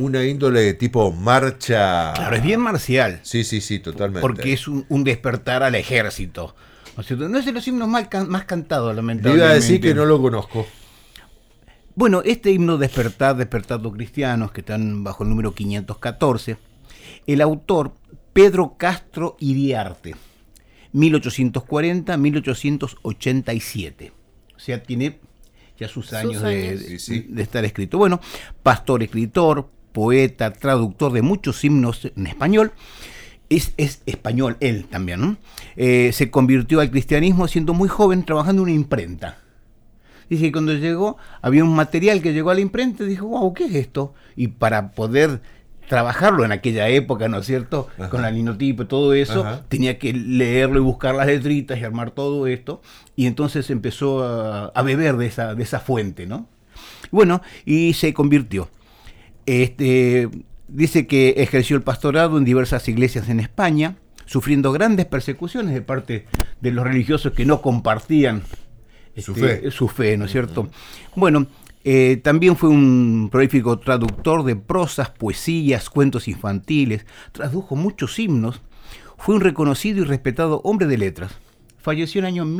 una índole de tipo marcha. Claro, es bien marcial. Sí, totalmente. Porque es un despertar al ejército. ¿No es cierto? No es de los himnos más cantados, Le lamentablemente. iba a decir que no lo conozco. Bueno, este himno Despertando Cristianos, que están bajo el número 514, el autor, Pedro Castro Iriarte, 1840-1887. O sea, tiene ya sus años. De estar escrito. Bueno, pastor, escritor, poeta, traductor de muchos himnos en español. Es español él también, ¿no? Se convirtió al cristianismo siendo muy joven, trabajando en una imprenta. Dice que cuando llegó, había un material que llegó a la imprenta y dijo, wow, ¿qué es esto? Y para poder trabajarlo en aquella época, ¿no es cierto? Ajá. Con la linotipo y todo eso, ajá, tenía que leerlo y buscar las letritas y armar todo esto. Y entonces empezó a beber de esa fuente, ¿no? Bueno, y se convirtió. Dice que ejerció el pastorado en diversas iglesias en España, sufriendo grandes persecuciones de parte de los religiosos que no compartían su fe, ¿no es cierto? Bueno, también fue un prolífico traductor de prosas, poesías, cuentos infantiles, tradujo muchos himnos, fue un reconocido y respetado hombre de letras. Falleció en el año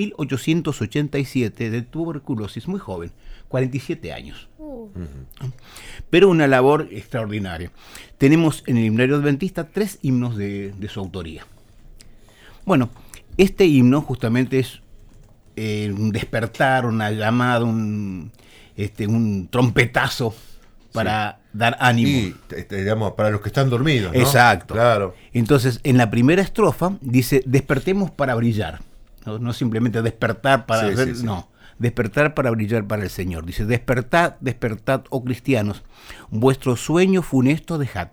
1887 de tuberculosis, muy joven, 47 años. Pero una labor extraordinaria. Tenemos en el himnario adventista 3 himnos de su autoría. Bueno, este himno justamente es un despertar, una llamada, un trompetazo para dar ánimo. Y digamos, para los que están dormidos, ¿no? Exacto. Claro. Entonces, en la primera estrofa dice, despertemos para brillar. No simplemente despertar para hacer, no. Despertar para brillar para el Señor. Dice, despertad, despertad, oh cristianos, vuestro sueño funesto dejad,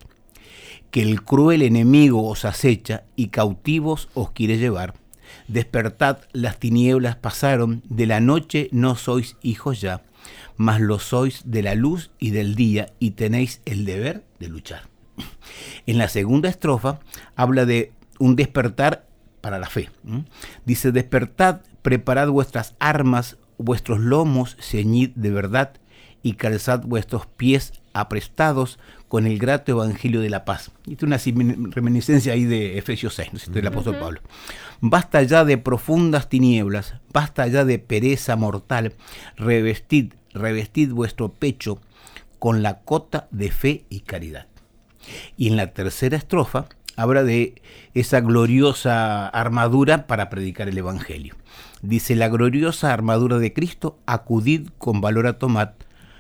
que el cruel enemigo os acecha y cautivos os quiere llevar. Despertad, las tinieblas pasaron, de la noche no sois hijos ya, mas lo sois de la luz y del día, y tenéis el deber de luchar. En la segunda estrofa habla de un despertar para la fe. Dice, despertad, preparad vuestras armas, vuestros lomos ceñid de verdad, y calzad vuestros pies aprestados con el grato evangelio de la paz. Y esto es una reminiscencia ahí de Efesios 6, ¿no es cierto? Del apóstol Pablo. Basta ya de profundas tinieblas, basta ya de pereza mortal, revestid vuestro pecho con la cota de fe y caridad. Y en la tercera estrofa habla de esa gloriosa armadura para predicar el evangelio. Dice, la gloriosa armadura de Cristo, acudid con valor a tomad,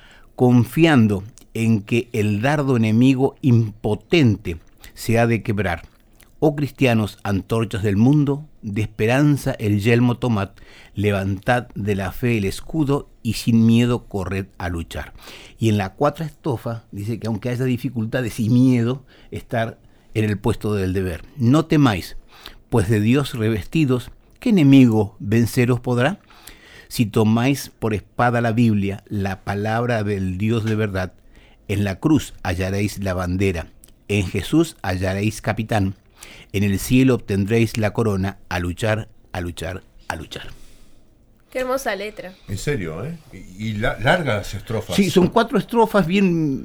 confiando en que el dardo enemigo impotente se ha de quebrar. Oh cristianos, antorchas del mundo, de esperanza el yelmo tomad, levantad de la fe el escudo y sin miedo corred a luchar. Y en la cuarta estrofa dice que aunque haya dificultades y miedo, estar en el puesto del deber. No temáis, pues de Dios revestidos, ¿qué enemigo venceros podrá? Si tomáis por espada la Biblia, la palabra del Dios de verdad, en la cruz hallaréis la bandera, en Jesús hallaréis capitán, en el cielo obtendréis la corona, a luchar, a luchar, a luchar. Qué hermosa letra. En serio, ¿eh? Y largas estrofas. Sí, son 4 estrofas bien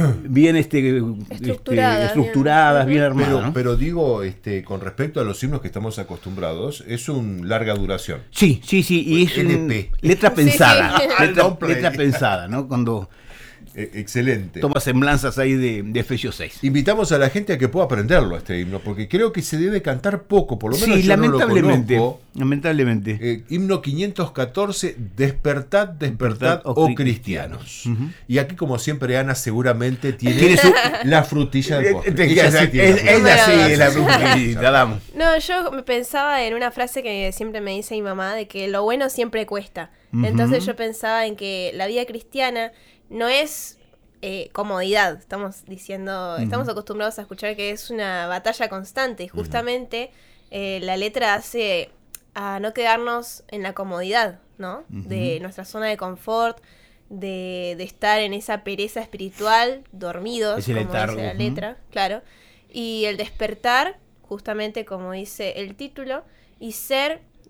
estructuradas, bien armadas. ¿No? Pero digo, con respecto a los himnos que estamos acostumbrados, es un larga duración. Sí, y es letra pensada. Letra pensada, ¿no? Cuando excelente. Toma semblanzas ahí de Efesios 6. Invitamos a la gente a que pueda aprenderlo, este himno, porque creo que se debe cantar poco, por lo menos yo lamentablemente, no lo conozco. Lamentablemente. Himno 514, despertad, oh cristianos. Y aquí, como siempre, Ana seguramente tiene la frutilla del postre. Es así, la frutilla, damos. No, yo pensaba en una frase que siempre me dice mi mamá, de que lo bueno siempre cuesta. Entonces yo pensaba en que la vida cristiana no es comodidad, estamos acostumbrados a escuchar que es una batalla constante, y justamente la letra hace a no quedarnos en la comodidad, ¿no? De nuestra zona de confort, de estar en esa pereza espiritual, dormidos, como dice la letra, claro, y el despertar, justamente como dice el título, y ser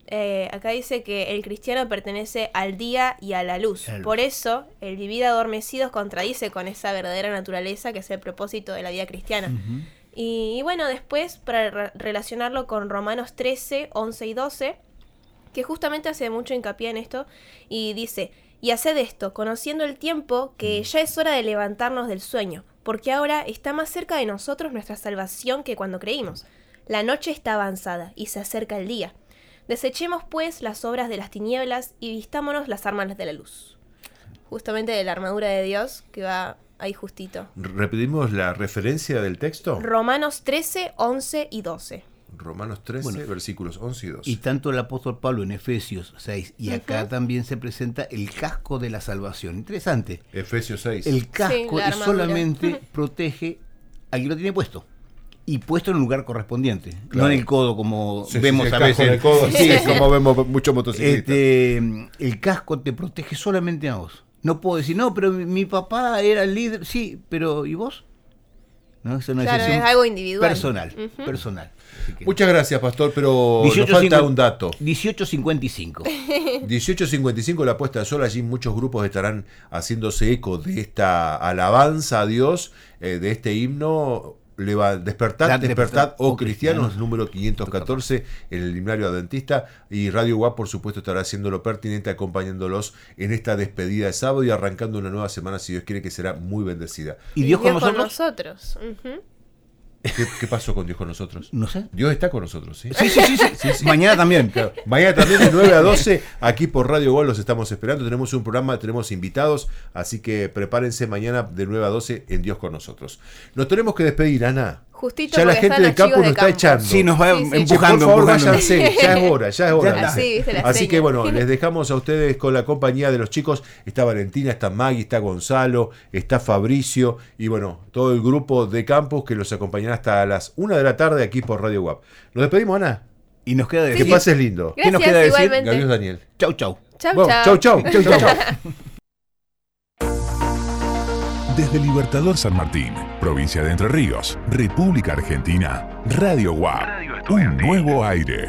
acá dice que el cristiano pertenece al día y a la luz. Por eso, el vivir adormecidos contradice con esa verdadera naturaleza que es el propósito de la vida cristiana. Uh-huh. Y bueno, después, para relacionarlo con Romanos 13, 11 y 12, que justamente hace mucho hincapié en esto, y dice: y haced esto, conociendo el tiempo, que ya es hora de levantarnos del sueño, porque ahora está más cerca de nosotros nuestra salvación que cuando creímos. La noche está avanzada, y se acerca el día. Desechemos, pues, las obras de las tinieblas, y vistámonos las armas de la luz. Justamente de la armadura de Dios, que va ahí justito. ¿Repetimos la referencia del texto? Romanos 13, 11 y 12. Romanos 13, versículos 11 y 12. Y tanto el apóstol Pablo en Efesios 6 y acá también se presenta el casco de la salvación. Interesante. Efesios 6. El casco solamente protege al que lo tiene puesto. Y puesto en un lugar correspondiente, no en el codo como vemos a veces. En el codo, como vemos muchos motociclistas. El casco te protege solamente a vos. No puedo decir, no, pero mi papá era el líder. Sí, pero ¿y vos? No, eso no es algo individual. Personal. Muchas gracias, pastor, pero nos falta un dato. 18:55. 18:55 la puesta de sol. Allí muchos grupos estarán haciéndose eco de esta alabanza a Dios, de este himno. Despertad, oh cristianos, número 514 en el himnario adventista, y Radio UAP por supuesto estará haciendo lo pertinente, acompañándolos en esta despedida de sábado y arrancando una nueva semana, si Dios quiere, que será muy bendecida. ¿Y Dios con nosotros? Uh-huh. ¿Qué pasó con Dios con nosotros? No sé. Dios está con nosotros, ¿sí? Sí. Mañana también. Claro. Mañana también de 9 a 12, aquí por Radio Gol los estamos esperando. Tenemos un programa, tenemos invitados, así que prepárense mañana de 9 a 12 en Dios con nosotros. Nos tenemos que despedir, Ana. Justito ya la gente del campo nos está echando. Sí, nos va empujando. Por favor, váyanse, ya es hora. Así que bueno, les dejamos a ustedes con la compañía de los chicos. Está Valentina, está Maggie, está Gonzalo, está Fabricio y bueno, todo el grupo de campus que los acompañará hasta las 1 de la tarde aquí por Radio UAP. Nos despedimos, Ana. Y nos queda decir. Que pases lindo. Gracias, ¿qué nos queda decir? Igualmente. Adiós, Daniel. Chau, chau. Chau. Desde Libertador San Martín, provincia de Entre Ríos, República Argentina, Radio UAP, un nuevo aire.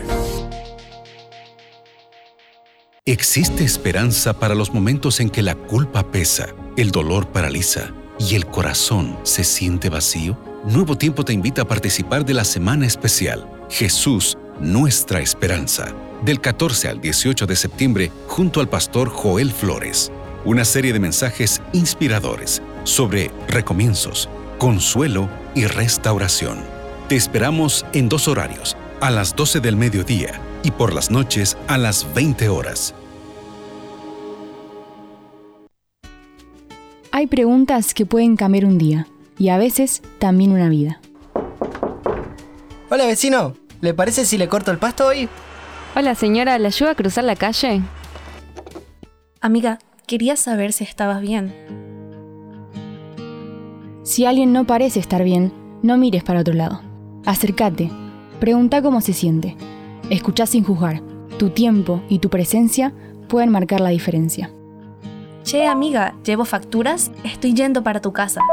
Existe esperanza para los momentos en que la culpa pesa, el dolor paraliza y el corazón se siente vacío. Nuevo Tiempo te invita a participar de la Semana Especial Jesús, nuestra esperanza, del 14 al 18 de septiembre junto al pastor Joel Flores. Una serie de mensajes inspiradores sobre recomienzos, consuelo y restauración. Te esperamos en 2 horarios, a las 12 del mediodía y por las noches a las 20 horas. Hay preguntas que pueden cambiar un día y a veces también una vida. Hola vecino, ¿le parece si le corto el pasto hoy? Hola señora, ¿le ayuda a cruzar la calle? Amiga, quería saber si estabas bien. Si alguien no parece estar bien, no mires para otro lado. Acércate, pregunta cómo se siente. Escuchá sin juzgar. Tu tiempo y tu presencia pueden marcar la diferencia. Che, amiga, ¿llevo facturas? Estoy yendo para tu casa.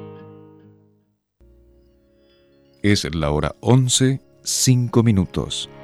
Es la hora 11:05.